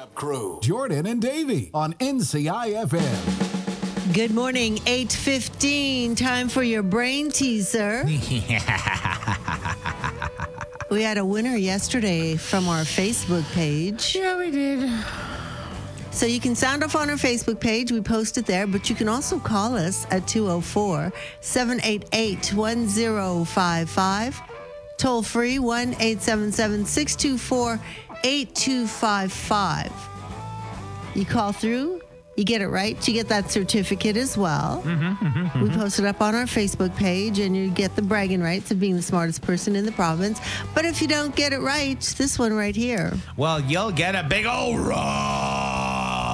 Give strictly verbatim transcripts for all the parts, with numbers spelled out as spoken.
Crew, Jordan and Davey on N C I F M. Good morning, eight fifteen. Time for your brain teaser. We had a winner yesterday from our Facebook page. Yeah, we did. So you can sound off on our Facebook page. We post it there, but you can also call us at two oh four, seven eight eight, one oh five five. Toll free, one eight seven seven, six two four, eight two five five. You call through, you get it right, you get that certificate as well. Mm-hmm, mm-hmm, mm-hmm. We post it up on our Facebook page, and you get the bragging rights of being the smartest person in the province. But if you don't get it right, this one right here. Well, you'll get a big old wrong.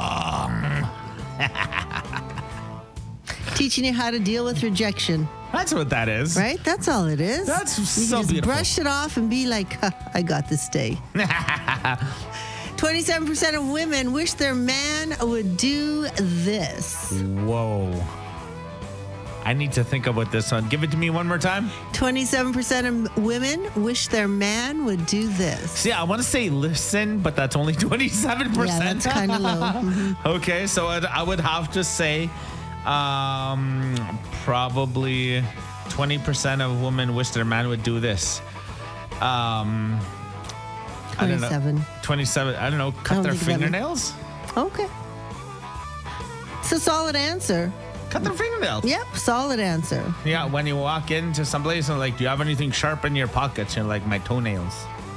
Teaching you how to deal with rejection. That's what that is. Right? That's all it is. That's you so can just beautiful. brush it off and be like, huh, I got this day. twenty-seven percent of women wish their man would do this. Whoa. I need to think about this one. Give it to me one more time. twenty-seven percent of women wish their man would do this. See, I want to say listen, but that's only twenty-seven percent. Yeah, that's kind of low. Mm-hmm. Okay, so I'd, I would have to say um, probably twenty percent of women wish their man would do this. Um, I don't know. twenty-seven. twenty-seven. I don't know. Cut don't their think of that fingernails? Okay. It's a solid answer. Cut their fingernails. Yep, solid answer. Yeah, when you walk into some place and like, do you have anything sharp in your pockets? And like, my toenails.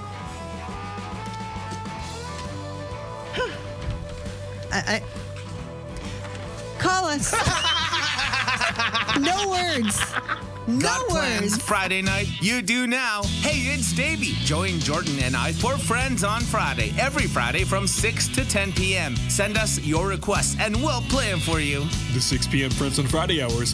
I, I call us. No words. No Got plans words. Friday night? You do now. Hey, it's Davey. Join Jordan and I for Friends on Friday. Every Friday from six to ten p.m. Send us your requests and we'll play them for you. The six p.m. Friends on Friday hours